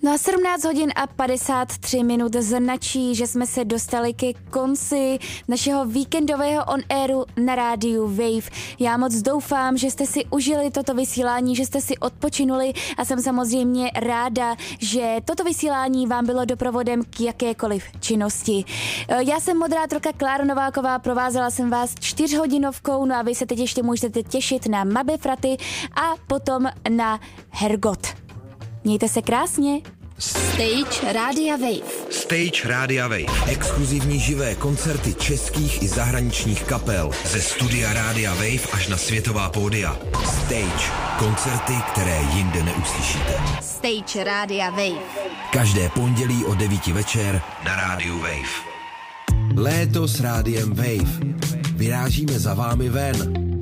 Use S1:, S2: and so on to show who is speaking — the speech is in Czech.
S1: No a 17 hodin a 53 minut značí, že jsme se dostali ke konci našeho víkendového on-airu na rádiu Wave. Já moc doufám, že jste si užili toto vysílání, že jste si odpočinuli a jsem samozřejmě ráda, že toto vysílání vám bylo doprovodem k jakékoliv činnosti. Já jsem moderátorka Klára Nováková, provázela jsem vás 4hodinovkou, no a vy se teď ještě můžete těšit na Maby Fraty a potom na Hergot. Mějte se krásně.
S2: Stage Rádia Wave.
S3: Stage Rádia Wave.
S4: Exkluzivní živé koncerty českých i zahraničních kapel.
S3: Ze studia Rádia Wave až na světová pódia.
S4: Stage. Koncerty, které jinde neuslyšíte.
S2: Stage Rádia Wave.
S4: Každé pondělí o 9 večer
S3: na rádiu Wave.
S4: Léto s rádiem Wave. Vyrážíme za vámi ven.